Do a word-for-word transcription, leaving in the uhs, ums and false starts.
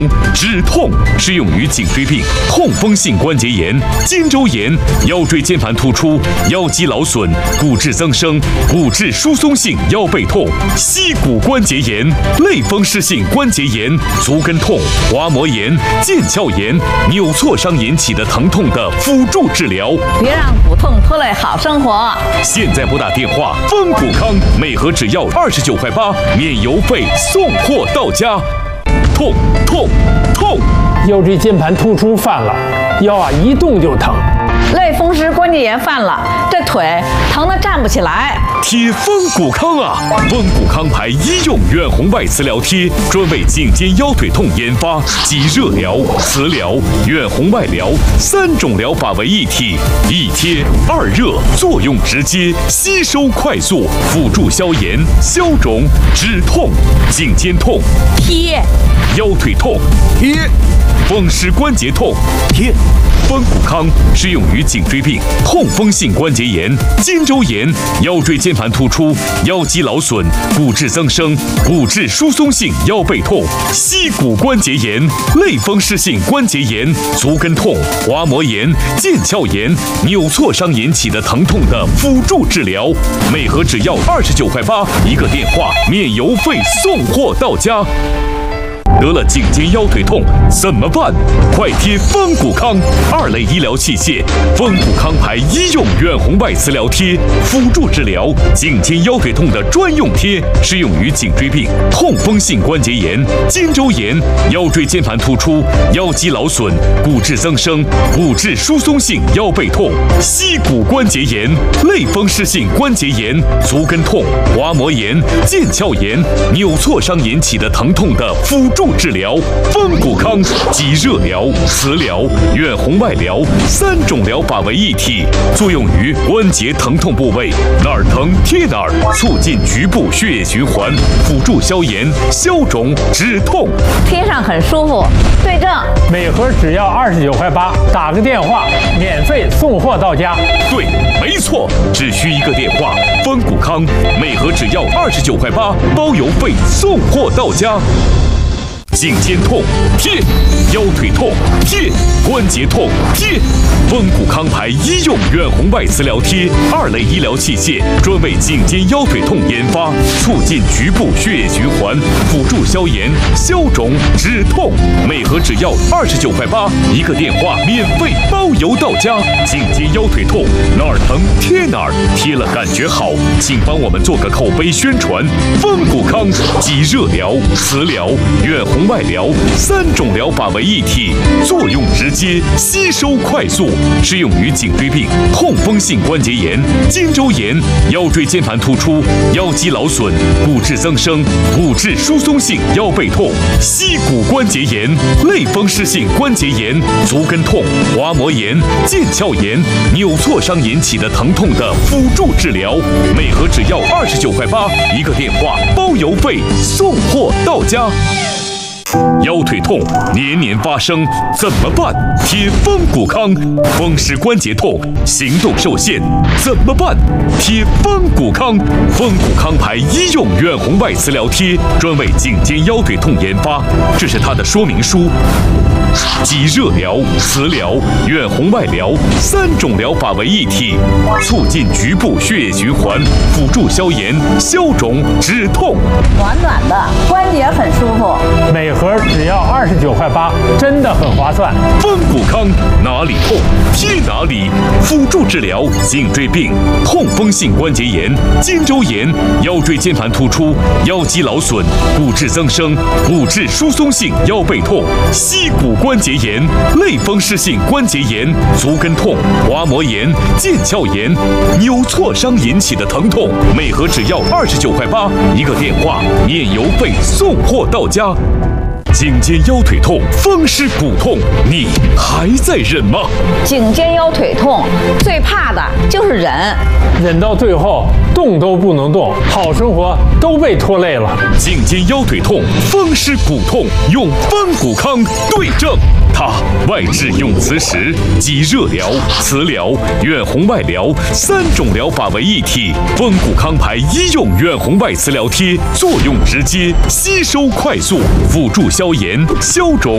止痛适用于颈椎病、痛风性关节炎、肩周炎、腰椎间盘突出、腰肌劳损、骨质增生、骨质疏松性腰背痛、膝骨关节炎、类风湿性关节炎、足跟痛、滑膜炎、腱鞘炎、扭挫伤引起的疼痛的辅助治疗。 别让骨痛拖累好生活。 现在拨打电话，丰骨康每盒只要二十九块八，免邮费送货到家。痛痛痛！ 腰椎间盘突出犯了，腰啊一动就疼。 类风湿关节炎犯了，这腿疼得站不起来。 贴丰骨康啊！丰骨康牌医用远红外磁疗贴，专为颈肩腰腿痛研发，集热疗、磁疗、远红外疗三种疗法为一体，一贴二热，作用直接，吸收快速，辅助消炎、消肿、止痛。颈肩痛贴， 腰腿痛贴，风湿关节痛贴。丰骨康适用于颈椎病、痛风性关节炎、肩周炎、腰椎间盘突出、腰肌劳损、骨质增生、骨质疏松性腰背痛、膝骨关节炎、类风湿性关节炎、足跟痛、滑膜炎、腱鞘炎、扭挫伤引起的疼痛的辅助治疗。每盒只要二十九块八，一个电话免邮费送货到家。得了颈肩腰腿痛怎么办？快贴丰骨康二类医疗器械，丰骨康牌医用远红外磁疗贴，辅助治疗颈肩腰腿痛的专用贴，适用于颈椎病、痛风性关节炎、肩周炎、腰椎间盘突出、腰肌劳损、骨质增生、骨质疏松性腰背痛、膝骨关节炎、类风湿性关节炎、足跟痛、滑膜炎、腱鞘炎、扭挫伤引起的疼痛的辅助治疗。丰骨康集热疗、磁疗、远红外疗三种疗法为一体，作用于关节疼痛部位，哪儿疼贴哪儿，促进局部血液循环，辅助消炎、消肿、止痛。 贴上很舒服，对症。 每盒只要二十九块八，打个电话，免费送货到家。 对，没错，只需一个电话。丰骨康每盒只要二十九块八，包邮费送货到家。颈肩痛贴，腰腿痛贴，关节痛贴。丰骨康牌医用远红外磁疗贴二类医疗器械，专为颈肩腰腿痛研发，促进局部血液循环，辅助消炎、消肿、止痛。每盒只要二十九块八，一个电话免费包邮到家。颈肩腰腿痛哪儿疼贴哪儿，贴了感觉好，请帮我们做个口碑宣传。丰骨康集热疗、磁疗、远红外疗三种疗法为一体，作用直接，吸收快速，适用于颈椎病、痛风性关节炎、肩周炎、腰椎间盘突出、腰肌劳损、骨质增生、骨质疏松性腰背痛、膝骨关节炎、类风湿性关节炎、足跟痛、滑膜炎、腱鞘炎、扭挫伤引起的疼痛的辅助治疗。每盒只要二十九块八，一个电话包邮费送货到家。腰腿痛年年发生怎么办？贴丰骨康。风湿关节痛行动受限怎么办？贴丰骨康。丰骨康牌医用远红外磁疗贴，专为颈肩腰腿痛研发，这是它的说明书。集热疗、磁疗、远红外疗三种疗法为一体，促进局部血液循环，辅助消炎、消肿、止痛。 暖暖的，关节很舒服。 每盒只要二十九块八，真的很划算。 丰骨康哪里痛贴哪里，辅助治疗颈椎病、痛风性关节炎、肩周炎、腰椎间盘突出、腰肌劳损、骨质增生、骨质疏松性腰背痛、膝骨关节炎、类风湿性关节炎、足跟痛、滑膜炎、腱鞘炎、扭挫伤引起的疼痛。每盒只要二十九块八，一个电话免邮费送货到家。颈肩腰腿痛、风湿骨痛，你还在忍吗？ 颈肩腰腿痛最怕的就是忍， 忍到最后动都不能动，好生活都被拖累了。 颈肩腰腿痛、风湿骨痛，用丰骨康对症。它外治用磁石，集热疗、磁疗、远红外疗三种疗法为一体。丰骨康牌医用远红外磁疗贴，作用直接，吸收快速，辅助消炎、消肿。